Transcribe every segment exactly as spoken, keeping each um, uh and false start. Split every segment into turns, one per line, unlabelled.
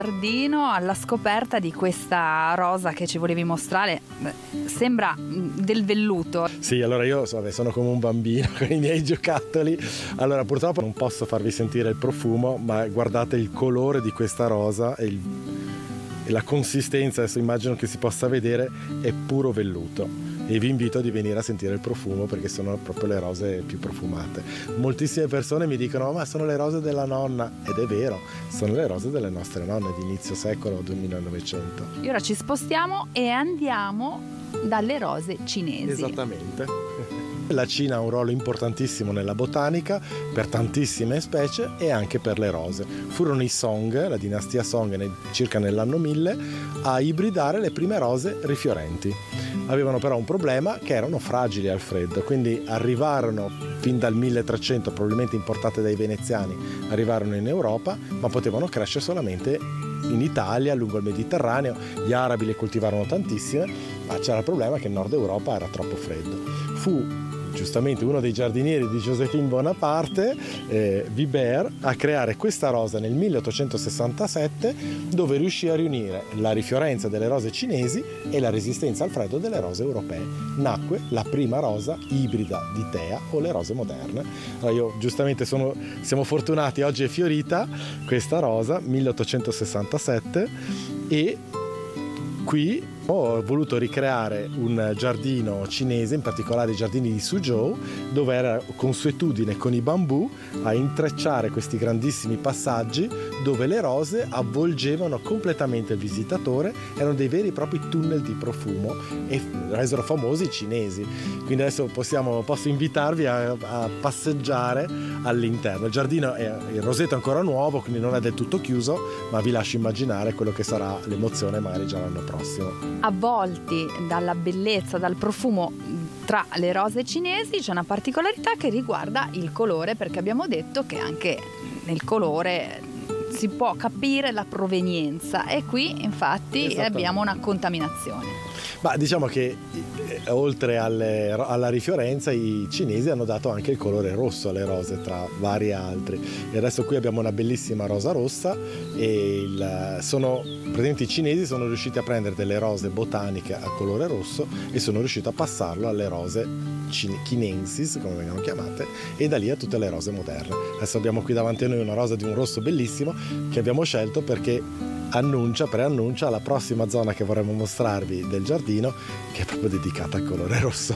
Giardino alla scoperta di questa rosa che ci volevi mostrare, sembra del velluto.
Sì, allora io vabbè, sono come un bambino con i miei giocattoli, allora purtroppo non posso farvi sentire il profumo, ma guardate il colore di questa rosa e, il, e la consistenza, adesso immagino che si possa vedere, è puro velluto. E vi invito a venire a sentire il profumo perché sono proprio le rose più profumate. Moltissime persone mi dicono ma sono le rose della nonna, ed è vero, sono le rose delle nostre nonne di inizio secolo duemilanovecento.
E ora ci spostiamo e andiamo dalle rose cinesi.
Esattamente. La Cina ha un ruolo importantissimo nella botanica per tantissime specie e anche per le rose. Furono i Song, la dinastia Song nel, circa nell'anno mille, a ibridare le prime rose rifiorenti. Avevano però un problema, che erano fragili al freddo, quindi arrivarono fin dal milletrecento, probabilmente importate dai veneziani, arrivarono in Europa, ma potevano crescere solamente in Italia, lungo il Mediterraneo. Gli arabi le coltivarono tantissime, ma c'era il problema che in Nord Europa era troppo freddo. Fu giustamente uno dei giardinieri di Joséphine Bonaparte, eh, Vibert, a creare questa rosa nel milleottocentosessantasette, dove riuscì a riunire la rifiorenza delle rose cinesi e la resistenza al freddo delle rose europee. Nacque la prima rosa ibrida di Thea, o le rose moderne. Allora io giustamente sono, siamo fortunati, oggi è fiorita questa rosa, milleottocentosessantasette, e qui ho voluto ricreare un giardino cinese, in particolare i giardini di Suzhou, dove era consuetudine con i bambù a intrecciare questi grandissimi passaggi dove le rose avvolgevano completamente il visitatore, erano dei veri e propri tunnel di profumo e resero famosi i cinesi. Quindi adesso possiamo, posso invitarvi a, a passeggiare all'interno. Il giardino è, il roseto è ancora nuovo, quindi non è del tutto chiuso, ma vi lascio immaginare quello che sarà l'emozione magari già l'anno prossimo.
Avvolti dalla bellezza, dal profumo tra le rose cinesi, c'è una particolarità che riguarda il colore, perché abbiamo detto che anche nel colore si può capire la provenienza, e qui infatti abbiamo una contaminazione.
Ma diciamo che eh, oltre alle, alla rifiorenza i cinesi hanno dato anche il colore rosso alle rose, tra vari altri, e adesso qui abbiamo una bellissima rosa rossa e il, sono, praticamente i cinesi sono riusciti a prendere delle rose botaniche a colore rosso e sono riusciti a passarlo alle rose chinensis, come vengono chiamate, e da lì a tutte le rose moderne. Adesso abbiamo qui davanti a noi una rosa di un rosso bellissimo che abbiamo scelto perché annuncia, preannuncia la prossima zona che vorremmo mostrarvi del giardino, che è proprio dedicata al colore rosso.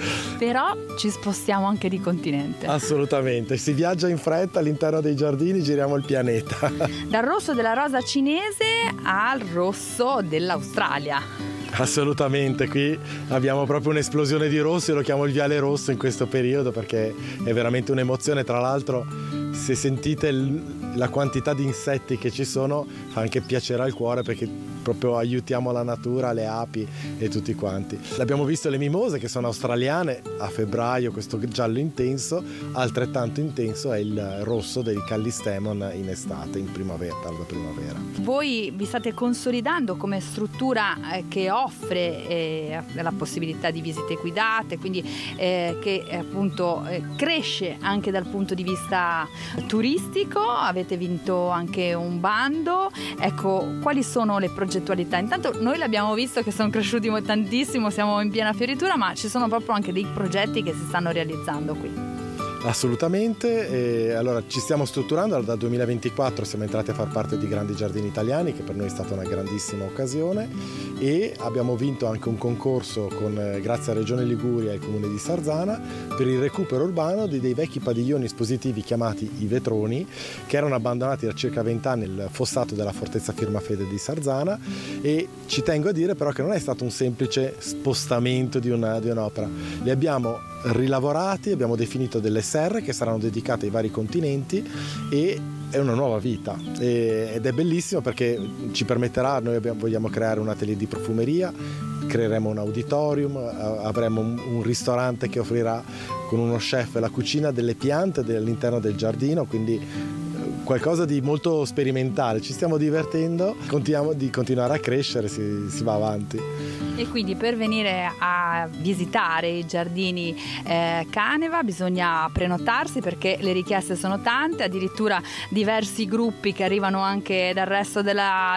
Però ci spostiamo anche di continente.
Assolutamente, si viaggia in fretta all'interno dei giardini, giriamo il pianeta.
Dal rosso della rosa cinese al rosso dell'Australia.
Assolutamente, qui abbiamo proprio un'esplosione di rosso, io lo chiamo il viale rosso in questo periodo perché è veramente un'emozione. Tra l'altro, se sentite il, la quantità di insetti che ci sono, fa anche piacere al cuore perché proprio aiutiamo la natura, le api e tutti quanti. Abbiamo visto le mimose, che sono australiane, a febbraio, questo giallo intenso. Altrettanto intenso è il rosso del callistemon in estate, in primavera, tarda primavera.
Voi vi state consolidando come struttura eh, che offre eh, la possibilità di visite guidate, quindi eh, che eh, appunto eh, cresce anche dal punto di vista turistico. Avete vinto anche un bando. Ecco, quali sono le progettualità? Intanto noi l'abbiamo visto che sono cresciuti tantissimo, siamo in piena fioritura, ma ci sono proprio anche dei progetti che si stanno realizzando qui.
Assolutamente, e allora ci stiamo strutturando. Dal duemilaventiquattro siamo entrati a far parte di Grandi Giardini Italiani, che per noi è stata una grandissima occasione, e abbiamo vinto anche un concorso con, grazie a Regione Liguria e il Comune di Sarzana, per il recupero urbano di dei vecchi padiglioni espositivi chiamati i Vetroni, che erano abbandonati da circa vent'anni nel fossato della Fortezza Firmafede di Sarzana. E ci tengo a dire però che non è stato un semplice spostamento di, una, di un'opera. Li abbiamo rilavorati, abbiamo definito delle serre che saranno dedicate ai vari continenti, e è una nuova vita, e, ed è bellissimo perché ci permetterà, noi abbiamo, vogliamo creare un atelier di profumeria, creeremo un auditorium, avremo un, un ristorante che offrirà con uno chef la cucina delle piante all'interno del giardino, quindi qualcosa di molto sperimentale. Ci stiamo divertendo, continuiamo di continuare a crescere, si, si va avanti.
E quindi per venire a visitare i giardini eh, Caneva bisogna prenotarsi, perché le richieste sono tante, addirittura diversi gruppi che arrivano anche dal resto della,